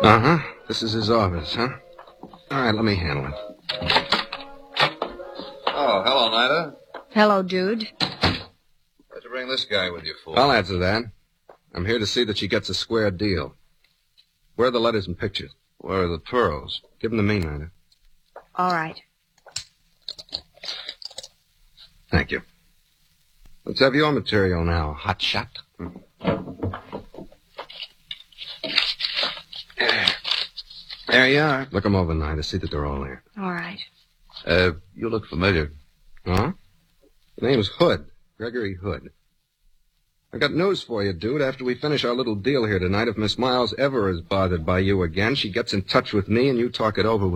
Uh-huh. This is his office, huh? All right, let me handle it. Oh, hello, Nida. Hello, Jude. What'd you bring this guy with you for? I'll answer that. I'm here to see that she gets a square deal. Where are the letters and pictures? Where are the pearls? Give them to me, Nida. All right. Thank you. Let's have your material now, hot shot. There you are. Look them over, Nida. See that they're all there. All right. You look familiar. Huh? The name's Hood. Gregory Hood. I've got news for you, dude. After we finish our little deal here tonight, if Miss Miles ever is bothered by you again, she gets in touch with me and you talk it over with